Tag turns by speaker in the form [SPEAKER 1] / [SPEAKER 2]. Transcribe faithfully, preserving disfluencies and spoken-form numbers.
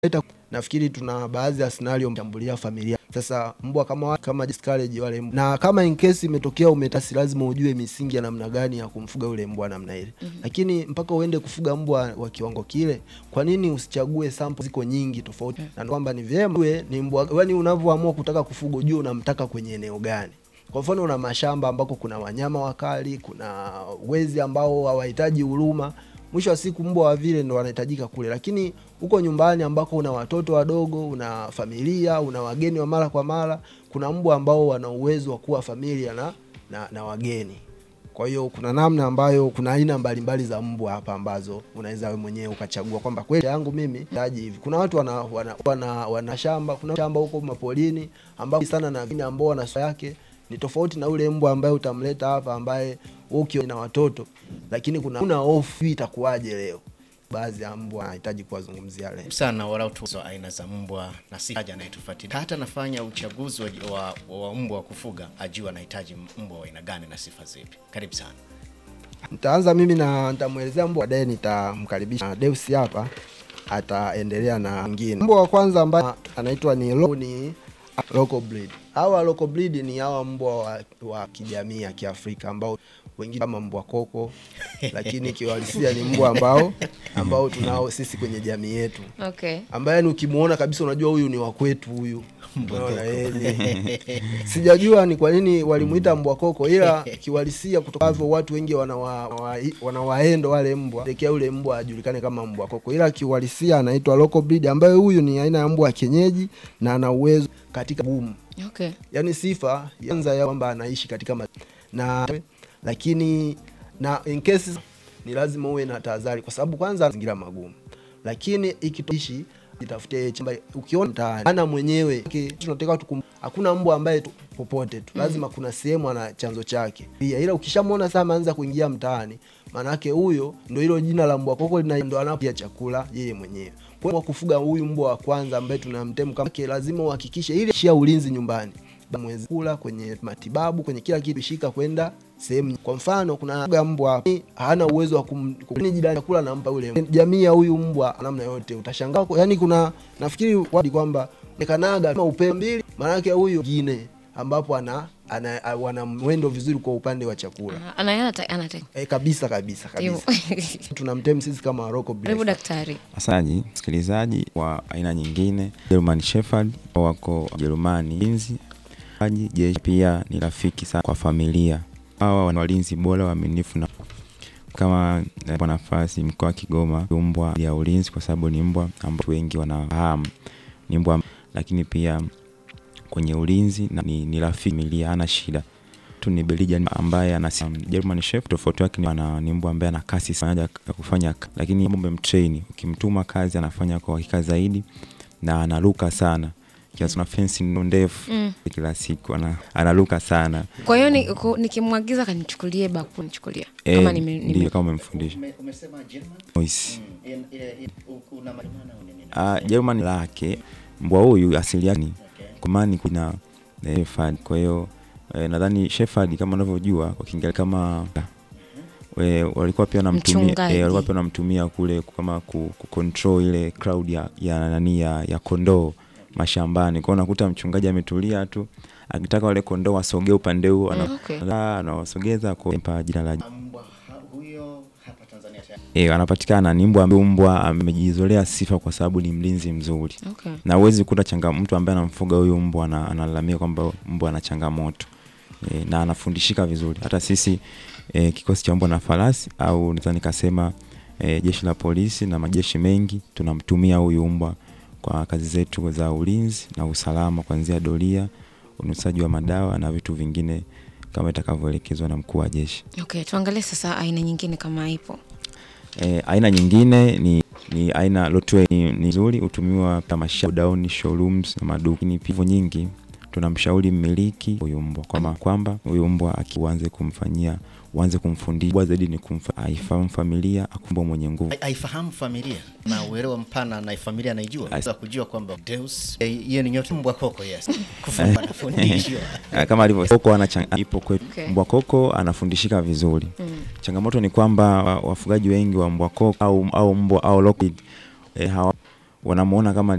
[SPEAKER 1] Nafikiri tuna baadhi ya scenario mtambulia familia. Sasa mbwa kama kama discourage wale mbwa. Na kama in case imetokea umetasi, lazima ujue misingi ya namna gani ya kumfuga yule mbwa namna ile. Mm -hmm. Lakini mpaka uende kufuga mbwa wa kiwango kile, kwa nini usichague sample ziko nyingi tofauti? Mm -hmm. Na kwamba ni vyema uwe ni mbwa, yani unavyoamua kutaka kufuga ujue unamtaka kwenye eneo gani. Kwa mfano una mashamba ambako kuna wanyama wakali, kuna wezi ambao hawahitaji huruma. Mwisho wa siku mbwa wa vile ndo wanahitajika kule. Lakini huko nyumbani ambako una watoto wadogo, una familia, una wageni wa mara kwa mara, kuna mbwa ambao wana uwezo wa kuwa familia na, na na wageni. Kwa hiyo kuna namna ambayo kuna aina mbalimbali za mbwa hapa ambazo unaweza wewe mwenyewe ukachagua kwamba kweli yangu mimi nahitaji hivi. Kuna watu wana wana, wana, wana shamba, kuna shamba huko mapolini ambao sana na vile ambao wana yake ni tofauti na ule mbwa ambaye utamleta hapa ambaye ukio na watoto. Lakini kuna kuna hofu itakuwaje leo. Baadhi ya mbwa wanahitaji kuwazungumzia leo
[SPEAKER 2] sana wala tuzo aina za mbwa na si haja anayetufuatilia. Hata nafanya uchaguzi wa, wa, wa mbwa wa kufuga ajua anahitaji mbwa wa aina gani na sifa zipi. Karibu sana.
[SPEAKER 1] Nitaanza mimi na nitamuelezea mbwa, baadaye nitamkaribisha Deus hapa ataendelea na mwingine. Mbwa wa kwanza ambaye anaitwa ni ni local breed. Hawa local breed ni hawa mbwa wa, wa kijamii ya Kiafrika ambao wengine kama mbwa koko lakini kiwalisia ni mbwa ambao ambao tunao sisi kwenye jamii yetu.
[SPEAKER 3] Okay.
[SPEAKER 1] Ambaye ukimuona kabisa unajua huyu ni wa kwetu huyu. Mbona yeye. Sijajua ni kwa nini walimuita mbwa koko, ila kiwalisia kutokavyo watu wengi wanawaendo wa, wale mbwa tekea yule mbwa ajulikane kama mbwa koko, ila kiwalisia anaitwa local breed ambaye huyu ni aina ya mbwa ya kienyeji na ana uwezo katika boom.
[SPEAKER 3] Okay.
[SPEAKER 1] Yaani sifa yanza ya kwamba anaishi katika ma... na lakini na in case ni lazima uwe na tahadhari kwa sababu kwanza mazingira magumu. Lakini ikitoishi itafute chamba ukiona mtaani ana mwenyewe tunataka tukum... hakuna mbwa ambaye tu, popote tu lazima mm. kuna sehemu ana chanzo chake. Ila ukishamuona sasa anaanza kuingia mtaani, maana yake huyo ndio hilo jina la mbwa koko lina ndo anapia chakula yeye mwenyewe. Kwa hiyo kufuga huyu mbwa wa kwanza ambaye tunamtemu kama lazima uhakikishe ile shia ulinzi nyumbani. Mwezi kula kwenye matibabu kwenye kila kitu shika kwenda sehemu. Kwa mfano kuna mbwa hana uwezo wa kumjidani chakula nampa yule jamii ya huyu mbwa namna yote utashangaa. Yani kuna nafikiri wadi kwamba nekanaga kama upe mbili maana yake huyu gine ambapo ana ana wana mwendo vizuri kwa upande wa chakula.
[SPEAKER 3] Anayata anataka.
[SPEAKER 1] Eh kabisa kabisa kabisa. Tunamtemu sisi kama local breed.
[SPEAKER 3] Karibu daktari.
[SPEAKER 4] Asante msikilizaji wa aina nyingine. German Shepherd wako Jerumani linzi. Je, pia ni rafiki sana kwa familia. Hawa wana walinzi bora waaminifu na kama kwa nafasi mkoa wa Kigoma mbwa ya ulinzi kwa sababu ni mbwa ambao wengi wanafahamu ni mbwa, lakini pia kwenye ulinzi na ni, ni rafiki familia, hana shida. Tu ni Belgian ambaye ana German Shepherd, tofauti yake ni mbwa ambaye ana kasi sana ya kufanya, lakini mbwa umemtrain ukimtuma kazi anafanya kwa hakika zaidi na anaruka sana. Kiasi na fence ndefu mm. kila siku ana analuka sana.
[SPEAKER 3] Kwa hiyo ni, nikimwagiza kanichukulie baku nichukulia
[SPEAKER 4] e,
[SPEAKER 3] kama nime
[SPEAKER 4] ndio kama umemfundisha.
[SPEAKER 2] Umesema German?
[SPEAKER 4] Yes.
[SPEAKER 2] Mm. Una maana au nini?
[SPEAKER 4] Ah, German lake mbwa huyu asili yake okay. Kwa maana kuna Shepherd. Kwa hiyo eh, nadhani Shepherd kama unavyojua kwa Kiingereza kama we walikuwa pia wanamtumia eh, walikuwa pia wanamtumia kule kama ku, ku control ile crowd ya ya nani ya, ya kondoo mashambani. Kwa unakuta mchungaji ametulia tu akitaka wale kondoo wasogee upande huo ana okay. anawasogeza kwa mpa jina la
[SPEAKER 2] mbwa huyo hapa Tanzania.
[SPEAKER 4] Eh, anapatikana ni mbwa mbwa amejizolea sifa kwa sababu ni mlinzi mzuri.
[SPEAKER 3] Okay.
[SPEAKER 4] Na uwezi kuta changamoto mtu ambaye anamfuga huyo mbwa na analalamika kwamba mbwa ana changamoto. E, na anafundishika vizuri. Hata sisi e, kikosi cha mbwa na farasi au naweza nikasema e, jeshi la polisi na majeshi mengi tunamtumia huyu mbwa kwa kazi zetu za ulinzi na usalama kuanzia doria, unusaji wa madawa na vitu vingine kama itakavyoelekezwa na mkuu wa jeshi.
[SPEAKER 3] Okay, tuangalie sasa aina nyingine kama ipo.
[SPEAKER 4] E, aina nyingine ni ni aina lotwe ni, ni nzuri utumiwa kama showdown showrooms na maduka. Ni pivo nyingi tunamshauri mmiliki huyu mbwa kwamba kwamba huyu mbwa akianze kumfanyia uanze kumfundisha zaidi ni kumfahamu familia, akumbwa mwenye nguvu.
[SPEAKER 2] Aifahamu familia na uelewa mpana na familia anaijua. Sasa kujua kwamba Deus yeye ni nyota mbwa koko yes. Kufundisha anafundishwa.
[SPEAKER 4] Kama alivyo koko ana ipo kwetu. Okay. Mbwa koko anafundishika vizuri. Mm. Changamoto ni kwamba wafugaji wengi wa mbwa koko au au mbwa au local eh, hawa wanamuona kama